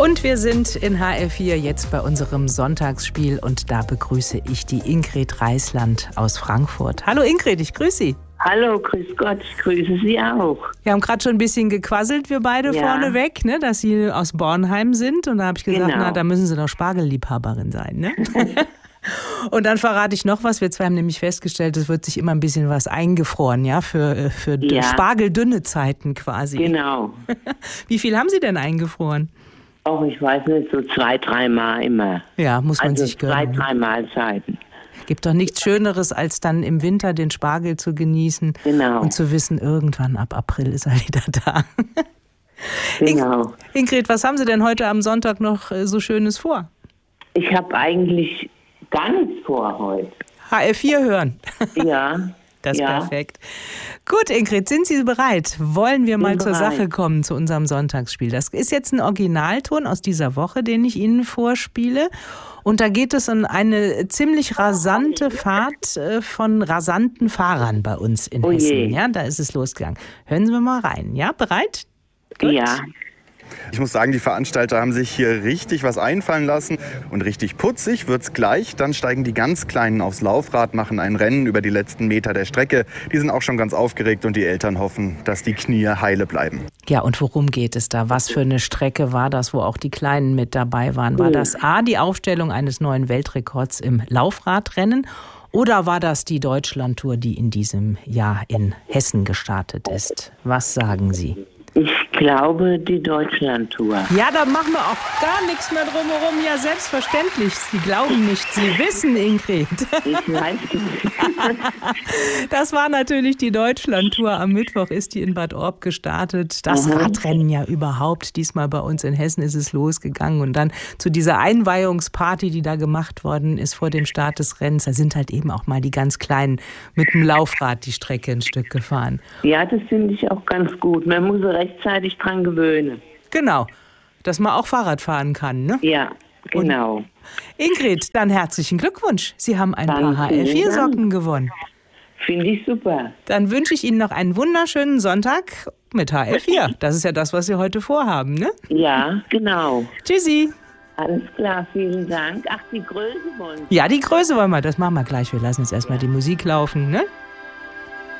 Und wir sind in HR4 jetzt bei unserem Sonntagsspiel und da begrüße ich die Ingrid Reisland aus Frankfurt. Hallo Ingrid, ich grüße Sie. Hallo, grüß Gott, ich grüße Sie auch. Wir haben gerade schon ein bisschen gequasselt, wir beide vorneweg, ne, dass Sie aus Bornheim sind. Und da habe ich gesagt, na, da müssen Sie doch Spargelliebhaberin sein, ne? Und dann verrate ich noch was. Wir zwei haben nämlich festgestellt, es wird sich immer ein bisschen was eingefroren, ja, für Spargeldünne Zeiten quasi. Genau. Wie viel haben Sie denn eingefroren? Auch ich weiß nicht, so 2-3 Mal immer. Ja, muss man sich gönnen. 2-3 Mahlzeiten. Gibt doch nichts Schöneres, als dann im Winter den Spargel zu genießen und zu wissen, irgendwann ab April ist er wieder da. Genau. Ingrid, was haben Sie denn heute am Sonntag noch so Schönes vor? Ich habe eigentlich gar nichts vor heute. HR4 hören. Ja. Das ist perfekt. Gut, Ingrid, sind Sie bereit? Wollen wir mal zur Sache kommen, zu unserem Sonntagsspiel? Das ist jetzt ein Originalton aus dieser Woche, den ich Ihnen vorspiele. Und da geht es um eine ziemlich rasante Fahrt von rasanten Fahrern bei uns in Hessen. Ja, da ist es losgegangen. Hören Sie mal rein. Ja, bereit? Gut. Ja. Ich muss sagen, die Veranstalter haben sich hier richtig was einfallen lassen. Und richtig putzig wird's gleich. Dann steigen die ganz Kleinen aufs Laufrad, machen ein Rennen über die letzten Meter der Strecke. Die sind auch schon ganz aufgeregt und die Eltern hoffen, dass die Knie heile bleiben. Ja, und worum geht es da? Was für eine Strecke war das, wo auch die Kleinen mit dabei waren? War das A, die Aufstellung eines neuen Weltrekords im Laufradrennen? Oder war das die Deutschlandtour, die in diesem Jahr in Hessen gestartet ist? Was sagen Sie? Ich glaube, die Deutschlandtour. Ja, da machen wir auch gar nichts mehr drumherum. Ja, selbstverständlich. Sie glauben nicht, Sie wissen, Ingrid. Ich weiß nicht. Das war natürlich die Deutschlandtour. Am Mittwoch ist die in Bad Orb gestartet. Das Radrennen ja überhaupt. Diesmal bei uns in Hessen ist es losgegangen. Und dann zu dieser Einweihungsparty, die da gemacht worden ist vor dem Start des Rennens, da sind halt eben auch mal die ganz Kleinen mit dem Laufrad die Strecke ein Stück gefahren. Ja, das finde ich auch ganz gut. Man muss rechtzeitig dran gewöhnen. Genau, dass man auch Fahrrad fahren kann, ne? Ja, genau. Und Ingrid, dann herzlichen Glückwunsch. Sie haben ein paar HR4-Socken gewonnen. Finde ich super. Dann wünsche ich Ihnen noch einen wunderschönen Sonntag mit HR4. Das ist ja das, was Sie heute vorhaben, ne? Ja, genau. Tschüssi. Alles klar, vielen Dank. Ach, die Größe wollen Sie? Ja, die Größe wollen wir. Das machen wir gleich. Wir lassen jetzt erstmal die Musik laufen, ne?